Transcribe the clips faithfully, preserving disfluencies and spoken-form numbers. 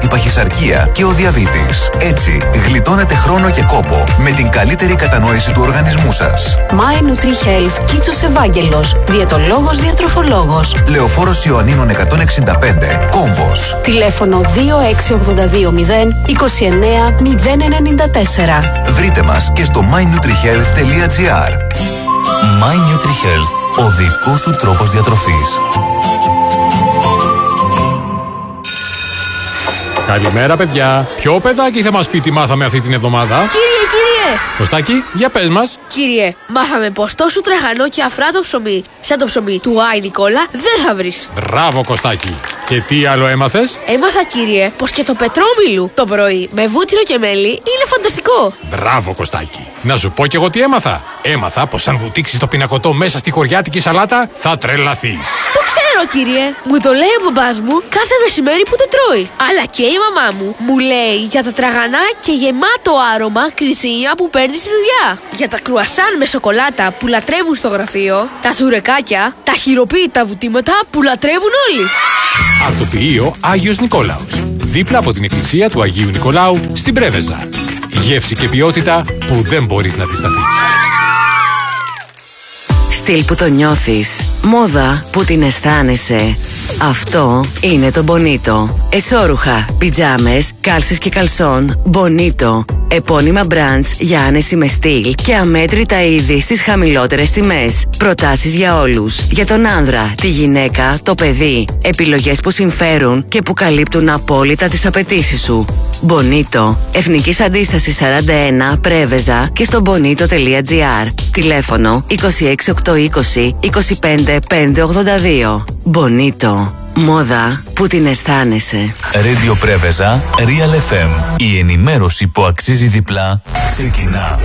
η παχυσαρκία και ο διαβήτης. Έτσι, γλιτώνετε χρόνο και κόπο με την καλύτερη κατανόηση του οργανισμού σας. My NutriHealth, Κίτσος Ευάγγελος, διαιτολόγος, διατροφολόγος. Λεωφόρος Ιωαννίνων εκατόν εξήντα πέντε, Κόμβος. Τηλέφωνο δύο έξι οκτώ δύο μηδέν είκοσι εννέα μηδέν ενενήντα τέσσερα. Βρείτε μας και στο my nutri health τελεία gr. My NutriHealth, ο δικός σου τρόπος διατροφής. Καλημέρα, παιδιά. Ποιο παιδάκι θα μας πει τι μάθαμε αυτή την εβδομάδα? Κύριε, κύριε! Κωστάκη, για πες μας. Κύριε, μάθαμε πως τόσο τραγανό και αφράτο ψωμί, σαν το ψωμί του Άι Νικόλα, δεν θα βρεις. Μπράβο, Κωστάκη. Και τι άλλο έμαθες? Έμαθα, κύριε, πως και το πετρόμιλου το πρωί με βούτυρο και μέλι είναι φανταστικό. Μπράβο, Κωστάκη. Να σου πω κι εγώ τι έμαθα. Έμαθα πως αν βουτήξεις το πινακωτό μέσα στη χωριάτικη σαλάτα, θα τρελαθείς. Το ξέρω, κύριε. Μου το λέει ο μπαμπάς μου κάθε μεσημέρι που το τρώει. Αλλά και η μαμά μου μου λέει για τα τραγανά και γεμάτο άρωμα κριτσίνια που παίρνει στη δουλειά. Για τα κρουασάν με σοκολάτα που λατρεύουν στο γραφείο, τα τσουρεκάκια, τα χειροποίητα βουτήματα που λατρεύουν όλοι. Αρτοποιείο Άγιος Νικόλαος. Δίπλα από την εκκλησία του Αγίου Νικολάου στην Πρέβεζα. Γεύση και ποιότητα που δεν μπορείς να αντισταθείς. Στυλ που το νιώθεις. Μόδα που την αισθάνεσαι. Αυτό είναι το Bonito. Εσώρουχα, πιτζάμες, κάλσες και καλσόν. Bonito. Επώνυμα brands για άνεση με στυλ και αμέτρητα είδη στις χαμηλότερες τιμές. Προτάσεις για όλους. Για τον άνδρα, τη γυναίκα, το παιδί. Επιλογές που συμφέρουν και που καλύπτουν απόλυτα τις απαιτήσεις σου. Bonito. Εθνικής Αντίστασης σαράντα ένα, Πρέβεζα και στο bonito τελεία gr. Τηλέφωνο είκοσι έξι οκτακόσια είκοσι είκοσι πέντε πεντακόσια ογδόντα δύο. Bonito. Μόδα που την αισθάνεσαι. Radio Πρέβεζα, Real εφ εμ. Η ενημέρωση που αξίζει διπλά ξεκινά.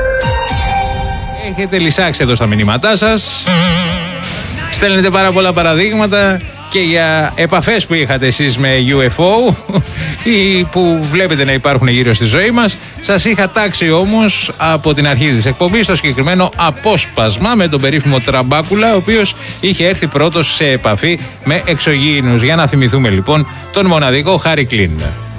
Έχετε λυσάξει εδώ στα μηνύματά σας. Στέλνετε πάρα πολλά παραδείγματα και για επαφές που είχατε εσείς με γιου εφ ο ή που βλέπετε να υπάρχουν γύρω στη ζωή μας. Σας είχα τάξει όμως από την αρχή της εκπομπής το συγκεκριμένο απόσπασμα με τον περίφημο Τραμπάκουλα, ο οποίος είχε έρθει πρώτος σε επαφή με εξωγήινους. Για να θυμηθούμε λοιπόν τον μοναδικό Χάρη Κλίν.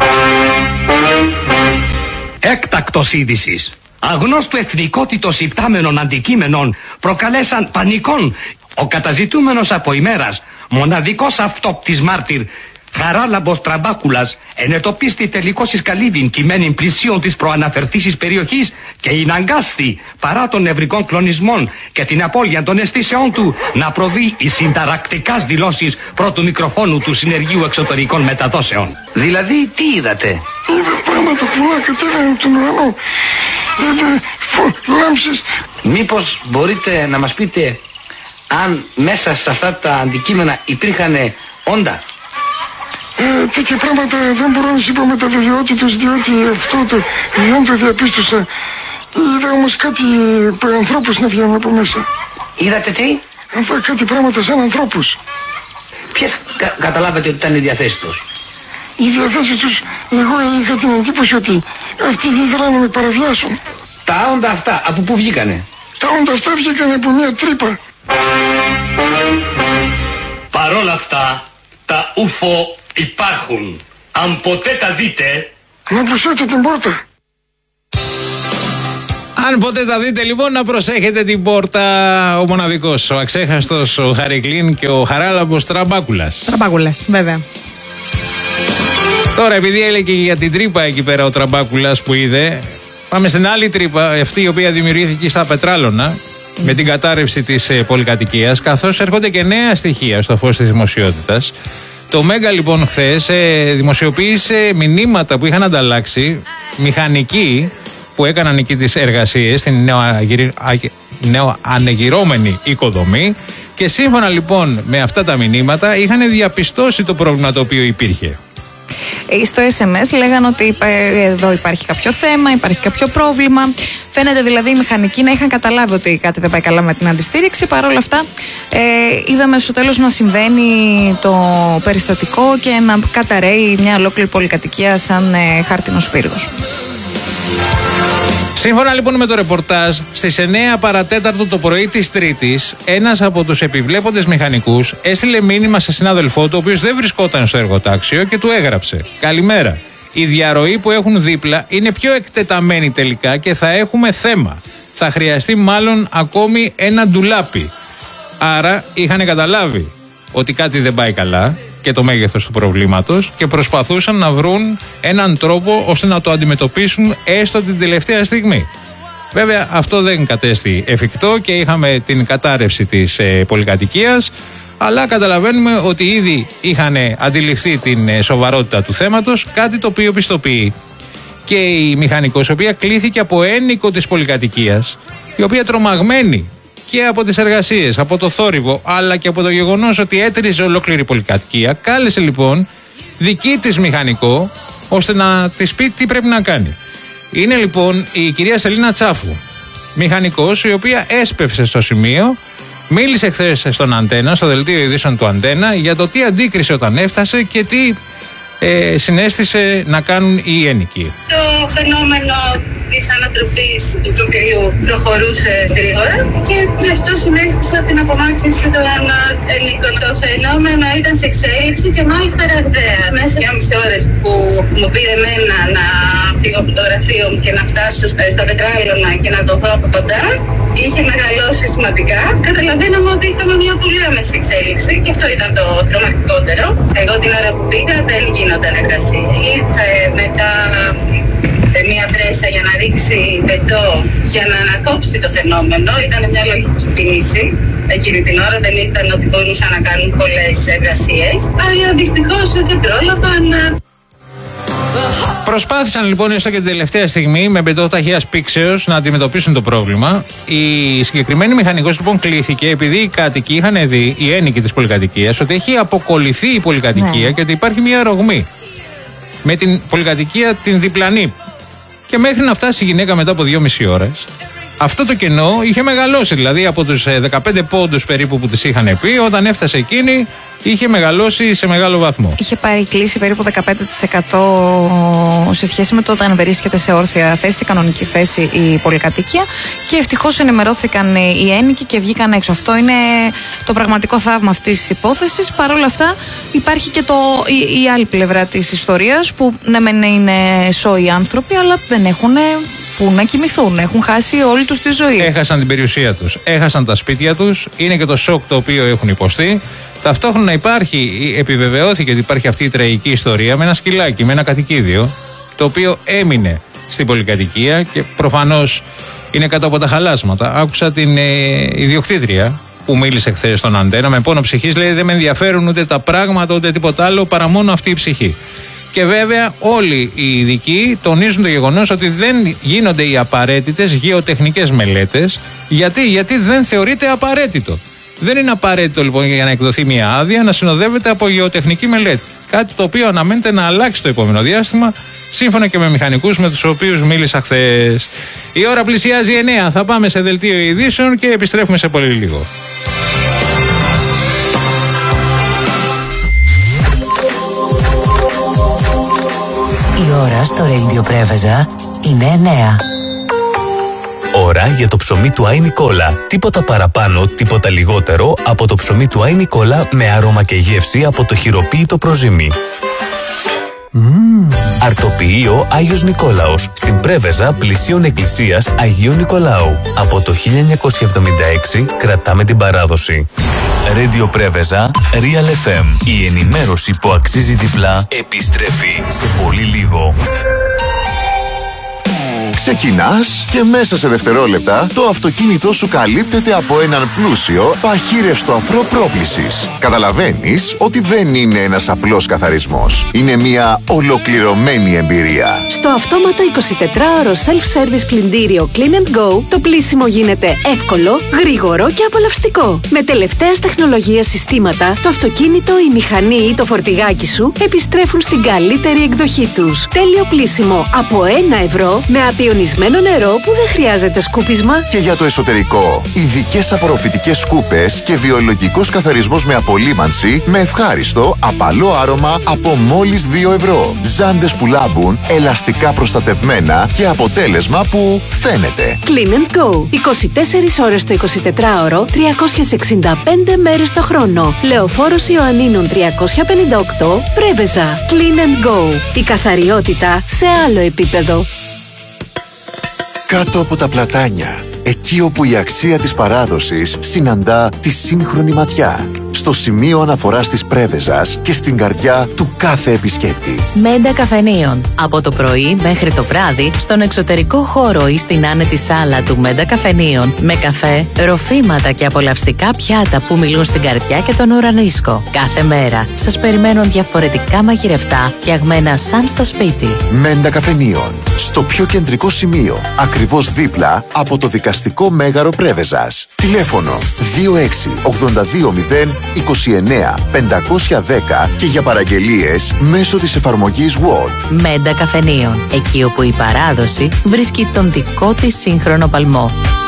Έκτακτος είδησης. Αγνώστου εθνικότητος υπτάμενων αντικείμενων προκαλέσαν πανικών. Ο καταζητούμενος από ημέρας, μοναδικός αυτόπτης μάρτυρ, Χαράλαμπος Τραμπάκουλας, ενετοπίστη τελικώς εις καλύβιν κειμένην πλησίων της προαναφερθήσης περιοχής και ειναγκάστη παρά των νευρικών κλονισμών και την απώλεια των αισθήσεών του να προβεί εις συνταρακτικάς δηλώσεις πρώτου μικροφόνου του Συνεργείου Εξωτερικών Μεταδόσεων. Δηλαδή, τι είδατε? Είδα πράγματα πολλά, κατέβαινε από τον ουρανό. Είδα λάμψεις. Μήπως μπορείτε να μας πείτε αν μέσα σε αυτά τα αντικείμενα υπήρχαν όντα? Ε, τέτοια πράγματα δεν μπορώ να σου πω με τα βεβαιότητες, διότι αυτό το δεν το διαπίστωσα. Είδα όμως κάτι ανθρώπους να βγαίνουν από μέσα. Είδατε τι? Είδα κάτι πράγματα σαν ανθρώπους. Ποιες κα, καταλάβατε ότι ήταν οι διαθέσεις τους? Οι διαθέσεις τους, εγώ είχα την εντύπωση ότι αυτοί δεν ήθελαν να με παραβιάσουν. Τα όντα αυτά, από πού βγήκανε? Τα όντα αυτά βγήκανε από μια τρύπα. Παρόλα αυτά, τα ούφο υπάρχουν. Αν ποτέ τα δείτε... Να προσέχετε την πόρτα. Αν ποτέ τα δείτε λοιπόν, να προσέχετε την πόρτα. Ο μοναδικός, ο αξέχαστος, ο Χάρη Κλίν και ο Χαράλαμπος Τραμπάκουλας. Τραμπάκουλας, βέβαια. Τώρα, επειδή έλεγε για την τρύπα εκεί πέρα ο Τραμπάκουλας που είδε, πάμε στην άλλη τρύπα, αυτή η οποία δημιουργήθηκε στα Πετράλωνα, mm. με την κατάρρευση της ε, πολυκατοικίας, καθώς έρχονται και νέα στοιχεία στο φως της δημοσιότητας. Το Μέγκα λοιπόν χθες ε, δημοσιοποίησε μηνύματα που είχαν ανταλλάξει μηχανικοί που έκαναν εκεί τις εργασίες στην νέο ανεγυρώμενη οικοδομή και σύμφωνα λοιπόν με αυτά τα μηνύματα είχαν διαπιστώσει το πρόβλημα το οποίο υπήρχε. Στο ες εμ ες λέγανε ότι εδώ υπάρχει κάποιο θέμα, υπάρχει κάποιο πρόβλημα. Φαίνεται δηλαδή οι μηχανικοί να είχαν καταλάβει ότι κάτι δεν πάει καλά με την αντιστήριξη. Παρ' όλα αυτά, ε, είδαμε στο τέλος να συμβαίνει το περιστατικό και να καταραίει μια ολόκληρη πολυκατοικία σαν ε, χάρτινος πύργος. Σύμφωνα λοιπόν με το ρεπορτάζ, στις εννέα παρατέταρτο το πρωί της Τρίτης, ένας από τους επιβλέποντες μηχανικούς έστειλε μήνυμα σε συνάδελφό του, ο οποίος δεν βρισκόταν στο εργοτάξιο, και του έγραψε: «Καλημέρα. Η διαρροή που έχουν δίπλα είναι πιο εκτεταμένη τελικά και θα έχουμε θέμα. Θα χρειαστεί μάλλον ακόμη ένα ντουλάπι». Άρα είχαν καταλάβει ότι κάτι δεν πάει καλά και το μέγεθος του προβλήματος και προσπαθούσαν να βρουν έναν τρόπο ώστε να το αντιμετωπίσουν έστω την τελευταία στιγμή. Βέβαια αυτό δεν κατέστη εφικτό και είχαμε την κατάρρευση της ε, πολυκατοικίας, αλλά καταλαβαίνουμε ότι ήδη είχαν αντιληφθεί την ε, σοβαρότητα του θέματος, κάτι το οποίο πιστοποιεί και η μηχανικός, η οποία κλήθηκε από ένοικο της πολυκατοικίας, η οποία τρομαγμένη και από τις εργασίες, από το θόρυβο, αλλά και από το γεγονός ότι έτριζε ολόκληρη η πολυκατοικία, κάλεσε λοιπόν δική της μηχανικό ώστε να της πει τι πρέπει να κάνει. Είναι λοιπόν η κυρία Στελίνα Τσάφου, μηχανικός, η οποία έσπευσε στο σημείο, μίλησε χθες στον Αντένα, στο δελτίο ειδήσεων του Αντένα, για το τι αντίκρισε όταν έφτασε και τι ε, συνέστησε να κάνουν οι ένοικοι. Το φαινόμενο της ανατροπής του κρυού προχωρούσε γρήγορα και γι' αυτό συνέστησα την απομάκρυνση των ενίκων. Το φαινόμενο ήταν σε εξέλιξη και μάλιστα ραγδαία. Μέσα για μισή ώρες που μου πήρε εμένα να φύγω από το γραφείο μου και να φτάσω στα Πετράλωνα και να το δω από κοντά, είχε μεγαλώσει σημαντικά. Καταλαβαίναμε ότι είχαμε μια πολύ άμεση εξέλιξη και αυτό ήταν το τρομακτικότερο. Εγώ την ώρα που πήγα δεν γίνονταν εργασία. Ήρθε μετά μια πρέσα για να ρίξει πετό για να ανακόψει το φαινόμενο. Ήταν μια λογική κίνηση. Εκείνη την ώρα δεν ήταν ότι μπορούσαν να κάνουν πολλές εργασίες, αλλά δυστυχώς δεν πρόλαβαν. Προσπάθησαν λοιπόν έστω και την τελευταία στιγμή με πετό ταχείας πήξεως να αντιμετωπίσουν το πρόβλημα. Η συγκεκριμένη μηχανικός λοιπόν κλήθηκε επειδή οι κάτοικοι είχαν δει, οι ένοικοι της πολυκατοικίας, ότι έχει αποκολληθεί η πολυκατοικία, ναι, και ότι υπάρχει μια ρογμή με την πολυκατοικία την διπλανή. Και μέχρι να φτάσει η γυναίκα μετά από δυόμιση ώρες, αυτό το κενό είχε μεγαλώσει. Δηλαδή από τους δεκαπέντε πόντους περίπου που της είχαν πει, όταν έφτασε εκείνη, είχε μεγαλώσει σε μεγάλο βαθμό. Είχε πάρει κλίση περίπου δεκαπέντε τοις εκατό σε σχέση με το όταν βρίσκεται σε όρθια θέση, σε κανονική θέση η πολυκατοικία, και ευτυχώς ενημερώθηκαν οι ένοικοι και βγήκαν έξω. Αυτό είναι το πραγματικό θαύμα αυτής της υπόθεσης. Παρ' όλα αυτά υπάρχει και το, η, η άλλη πλευρά της ιστορίας, που ναι μεν είναι σόοι άνθρωποι, αλλά δεν έχουν που να κοιμηθούν. Έχουν χάσει όλη τους τη ζωή. Έχασαν την περιουσία τους, έχασαν τα σπίτια τους, είναι και το σοκ το οποίο έχουν υποστεί. Ταυτόχρονα υπάρχει, επιβεβαιώθηκε ότι υπάρχει αυτή η τραγική ιστορία με ένα σκυλάκι, με ένα κατοικίδιο, το οποίο έμεινε στην πολυκατοικία και προφανώς είναι κάτω από τα χαλάσματα. Άκουσα την ε, ιδιοκτήτρια που μίλησε χθες στον Αντένα με πόνο ψυχής, λέει: δεν με ενδιαφέρουν ούτε τα πράγματα ούτε τίποτα άλλο παρά μόνο αυτή η ψυχή. Και βέβαια όλοι οι ειδικοί τονίζουν το γεγονός ότι δεν γίνονται οι απαραίτητες γεωτεχνικές μελέτες. Γιατί, Γιατί δεν θεωρείται απαραίτητο. Δεν είναι απαραίτητο λοιπόν για να εκδοθεί μια άδεια να συνοδεύεται από γεωτεχνική μελέτη. Κάτι το οποίο αναμένεται να αλλάξει το επόμενο διάστημα, σύμφωνα και με μηχανικούς με τους οποίους μίλησα χθες. Η ώρα πλησιάζει εννέα. Θα πάμε σε δελτίο ειδήσεων και επιστρέφουμε σε πολύ λίγο. Η ώρα στο Radio Πρέβεζα είναι εννέα. Ώρα για το ψωμί του Άι Νικόλα. Τίποτα παραπάνω, τίποτα λιγότερο από το ψωμί του Άι Νικόλα με άρωμα και γεύση από το χειροποίητο προζύμι. Mm. Αρτοποιείο Άγιος Νικόλαος στην Πρέβεζα πλησίων εκκλησίας Αγίου Νικολάου. Από το χίλια εννιακόσια εβδομήντα έξι κρατάμε την παράδοση. Radio Πρέβεζα, Real εφ εμ. Η ενημέρωση που αξίζει διπλά επιστρέφει σε πολύ λίγο. Ξεκινάς και μέσα σε δευτερόλεπτα το αυτοκίνητό σου καλύπτεται από έναν πλούσιο παχύρευστο αφρό πρόπλησης. Καταλαβαίνεις ότι δεν είναι ένας απλός καθαρισμός. Είναι μια ολοκληρωμένη εμπειρία. Στο αυτόματο εικοσιτετράωρο self-service πλυντήριο Clean and Go, το πλύσιμο γίνεται εύκολο, γρήγορο και απολαυστικό. Με τελευταίας τεχνολογίας συστήματα, το αυτοκίνητο, η μηχανή ή το φορτηγάκι σου επιστρέφουν στην καλύτερη εκδοχή τους. Τέλειο πλύσιμο από ένα ευρώ με απειροελιστικό Ιονισμένο νερό που δεν χρειάζεται σκούπισμα. Και για το εσωτερικό, ειδικές απορροφητικές σκούπες και βιολογικός καθαρισμός με απολύμανση με ευχάριστο, απαλό άρωμα από μόλις δύο ευρώ. Ζάντες που λάμπουν, ελαστικά προστατευμένα και αποτέλεσμα που φαίνεται. Clean and Go. είκοσι τέσσερις ώρες το εικοσιτετράωρο, τριακόσιες εξήντα πέντε μέρες το χρόνο. Λεωφόρος Ιωαννίνων τριακόσια πενήντα οκτώ, Πρέβεζα. Clean and Go. Η καθαριότητα σε άλλο επίπεδο. Κάτω από τα πλατάνια, εκεί όπου η αξία της παράδοσης συναντά τη σύγχρονη ματιά. Στο σημείο αναφοράς της Πρέβεζας και στην καρδιά του κάθε επισκέπτη. Μέντα Καφενείων. Από το πρωί μέχρι το βράδυ, στον εξωτερικό χώρο ή στην άνετη σάλα του Μέντα Καφενείων, με καφέ, ροφήματα και απολαυστικά πιάτα που μιλούν στην καρδιά και τον ουρανίσκο. Κάθε μέρα σας περιμένουν διαφορετικά μαγειρευτά, φτιαγμένα σαν στο σπίτι. Μέντα Καφενείων. Στο πιο κεντρικό σημείο, ακριβώς δίπλα από το δικαστικό μέγαρο Πρέβεζας. Τηλέφωνο δύο έξι ογδόντα δύο μηδέν είκοσι εννέα πεντακόσια δέκα και για παραγγελίες μέσω της εφαρμογής Word. Μέντα Καφενείων. Εκεί όπου η παράδοση βρίσκει τον δικό της σύγχρονο παλμό.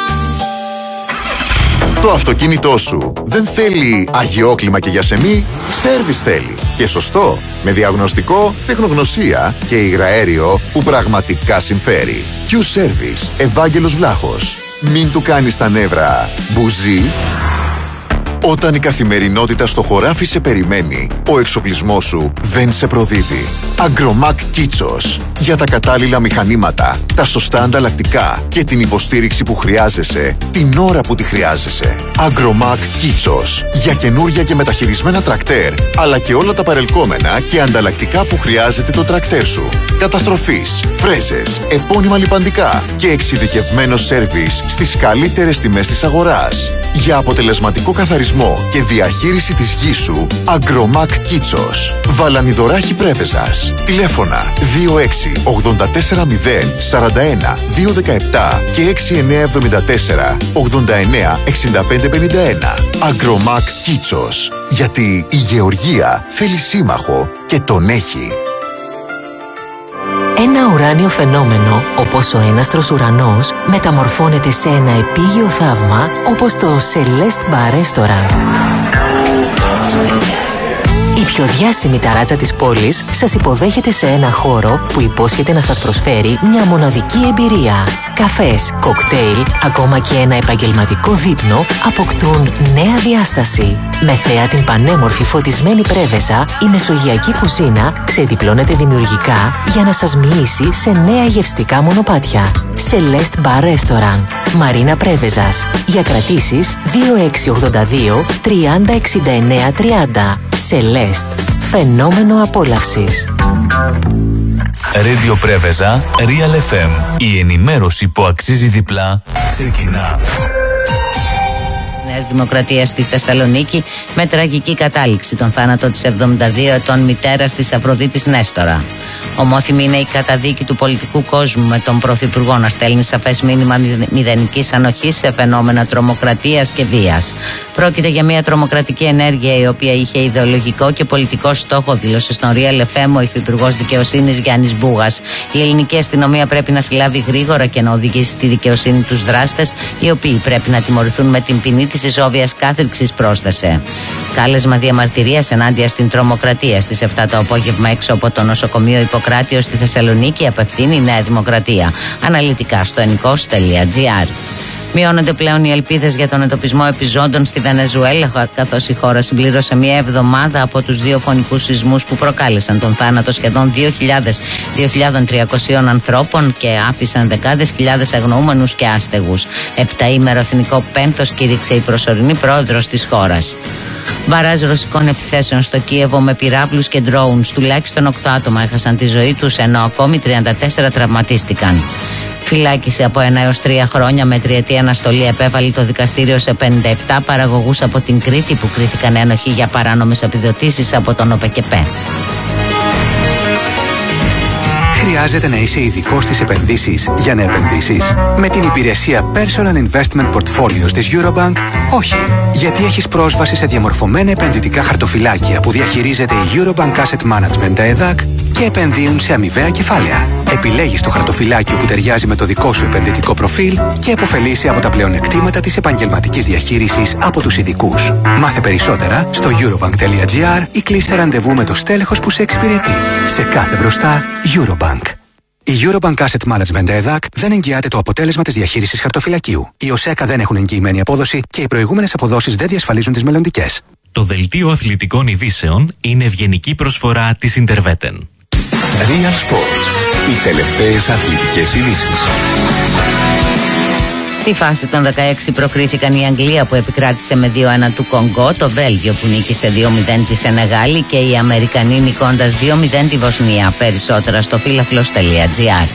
Το αυτοκίνητό σου δεν θέλει αγιόκλιμα και γιασεμί, σέρβις θέλει. Και σωστό, με διαγνωστικό, τεχνογνωσία και υγραέριο που πραγματικά συμφέρει. Q-Service, Ευάγγελος Βλάχος. Μην του κάνεις τα νεύρα μπουζί. Όταν η καθημερινότητα στο χωράφι σε περιμένει, ο εξοπλισμός σου δεν σε προδίδει. Αγκρομάκ Κίτσος. Για τα κατάλληλα μηχανήματα, τα σωστά ανταλλακτικά και την υποστήριξη που χρειάζεσαι, την ώρα που τη χρειάζεσαι. Αγκρομάκ Κίτσος. Για καινούρια και μεταχειρισμένα τρακτέρ, αλλά και όλα τα παρελκόμενα και ανταλλακτικά που χρειάζεται το τρακτέρ σου. Καταστροφής, φρέζες, επώνυμα λιπαντικά και εξειδικευμένο σέρβις στις καλύτερες τιμές της αγοράς. Για αποτελεσματικό καθαρισμό και διαχείριση της γης σου, Αγκρομάκ Κίτσος. Βαλανιδωράχη Πρέβεζας. Τηλέφωνα δύο έξι ογδόντα τέσσερα μηδέν σαράντα ένα δύο δεκαεπτά και έξι εννέα εβδομήντα τέσσερα ογδόντα εννέα εξήντα πέντε πενήντα ένα. Αγκρομάκ Κίτσος. Γιατί η γεωργία θέλει σύμμαχο και τον έχει. Ένα ουράνιο φαινόμενο, όπως ο έναστρος ουρανός, μεταμορφώνεται σε ένα επίγειο θαύμα, όπως το Celeste Bar Restaurant. Η πιο διάσημη ταράτσα της πόλης σας υποδέχεται σε ένα χώρο που υπόσχεται να σας προσφέρει μια μοναδική εμπειρία. Καφές, κοκτέιλ, ακόμα και ένα επαγγελματικό δείπνο αποκτούν νέα διάσταση. Με θέα την πανέμορφη φωτισμένη Πρέβεζα, η μεσογειακή κουζίνα ξεδιπλώνεται δημιουργικά για να σας μοιήσει σε νέα γευστικά μονοπάτια. Celeste Bar Restaurant, Μαρίνα Πρέβεζας. Για κρατήσεις δύο έξι ογδόντα δύο τριάντα εξήντα εννέα τριάντα. Celeste, φαινόμενο απόλαυσης. Radio Πρέβεζα, Real εφ εμ. Η ενημέρωση που αξίζει διπλά ξεκινά. Νέας Δημοκρατίας στη Θεσσαλονίκη, με τραγική κατάληξη τον θάνατο της εβδομήντα δύο ετών μητέρας της Αφροδίτης Νέστορα. Ομόθυμη είναι η καταδίκη του πολιτικού κόσμου, με τον Πρωθυπουργό να στέλνει σαφές μήνυμα μηδενικής ανοχής σε φαινόμενα τρομοκρατίας και βίας. Πρόκειται για μια τρομοκρατική ενέργεια η οποία είχε ιδεολογικό και πολιτικό στόχο, δήλωσε στον Real εφ εμ ο Υφυπουργός Δικαιοσύνης Γιάννης Μπούγας. Η ελληνική αστυνομία πρέπει να συλλάβει γρήγορα και να οδηγήσει στη δικαιοσύνη τους δράστες, οι οποίοι πρέπει να τιμωρηθούν με την ποινή της ισόβιας κάθριξης, πρόσθεσε. Κάλεσμα διαμαρτυρίας ενάντια στην τρομοκρατία στις επτά το απόγευμα έξω από το νοσοκομείο Ιπποκράτειο στη Θεσσαλονίκη απευθύνει η Νέα Δημοκρατία. Αναλυτικά στο ενικός τελεία τζι άρ. Μειώνονται πλέον οι ελπίδες για τον εντοπισμό επιζώντων στη Βενεζουέλα, καθώς η χώρα συμπλήρωσε μία εβδομάδα από τους δύο φωνικούς σεισμούς που προκάλεσαν τον θάνατο σχεδόν δύο χιλιάδες τριακόσιων ανθρώπων και άφησαν δεκάδες χιλιάδες αγνοούμενους και άστεγους. Επταήμερο εθνικό πένθος κήρυξε η προσωρινή πρόεδρος της χώρας. Μπαράζ ρωσικών επιθέσεων στο Κίεβο με πυράβλους και ντρόουνς. Τουλάχιστον οκτώ άτομα έχασαν τη ζωή τους, ενώ ακόμη τριάντα τέσσερα τραυματίστηκαν. Φυλάκιση από ένα έως τρία χρόνια με τριετή αναστολή επέβαλε το δικαστήριο σε πενήντα επτά παραγωγούς από την Κρήτη που κρίθηκαν ένοχοι για παράνομες επιδοτήσεις από τον ΟΠΕΚΕΠΕ. Χρειάζεται να είσαι ειδικός στις επενδύσεις για να επενδύσεις? Με την υπηρεσία Personal Investment Portfolios της Eurobank, όχι. Γιατί έχεις πρόσβαση σε διαμορφωμένα επενδυτικά χαρτοφυλάκια που διαχειρίζεται η Eurobank Asset Management, ΕΔΑΚ, και επενδύουν σε αμοιβαία κεφάλαια. Επιλέγεις το χαρτοφυλάκιο που ταιριάζει με το δικό σου επενδυτικό προφίλ και επωφελείσαι από τα πλεονεκτήματα της επαγγελματικής διαχείρισης από τους ειδικούς. Μάθε περισσότερα στο eurobank.gr ή κλείσε ραντεβού με το στέλεχος που σε εξυπηρετεί. Σε κάθε μπροστά, Eurobank. Η Eurobank Asset Management ΕΔΑΚ δεν εγγυάται το αποτέλεσμα της διαχείρισης χαρτοφυλακίου. Οι ΟΣΕΚΑ δεν έχουν εγγυημένη απόδοση και οι προηγούμενες αποδόσεις δεν διασφαλίζουν τις μελλοντικές. Το δελτίο αθλητικών ειδήσεων είναι ευγενική προσφορά της Interveten. Real Sports. Οι τελευταίες αθλητικές ειδήσεις. Στη φάση των δεκαέξι προκρίθηκαν η Αγγλία που επικράτησε με δύο ένα του Κονγκό, το Βέλγιο που νίκησε δύο μηδέν τη Σενεγάλη και οι Αμερικανοί νικώντας δύο μηδέν τη Βοσνία. Περισσότερα στο φίλαθλος τελεία τζι άρ.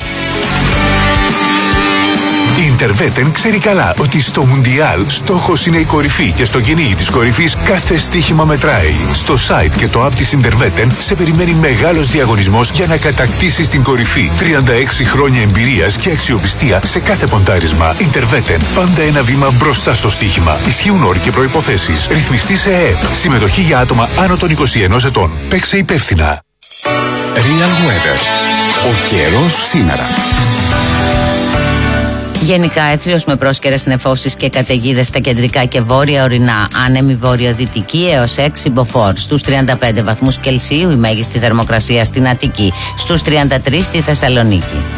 Η Interveten ξέρει καλά ότι στο Μουντιάλ στόχος είναι η κορυφή και στο κυνήγι της κορυφής κάθε στοίχημα μετράει. Στο site και το app της Interveten σε περιμένει μεγάλος διαγωνισμός για να κατακτήσεις την κορυφή. τριάντα έξι χρόνια εμπειρίας και αξιοπιστία σε κάθε ποντάρισμα. Interveten. Πάντα ένα βήμα μπροστά στο στοίχημα. Ισχύουν όροι και προϋποθέσεις. Ρυθμιστή σε ΕΕΠ. Συμμετοχή για άτομα άνω των είκοσι ενός ετών. Παίξε υπεύθυνα. Real Weather. Ο καιρός σήμερα. Γενικά έθριος με πρόσκαιρες νεφώσεις και καταιγίδες στα κεντρικά και βόρεια ορεινά. Άνεμη βορειοδυτική έως έξι μποφόρ. Στους τριάντα πέντε βαθμούς Κελσίου η μέγιστη θερμοκρασία στην Αττική. Στους τριάντα τρεις στη Θεσσαλονίκη.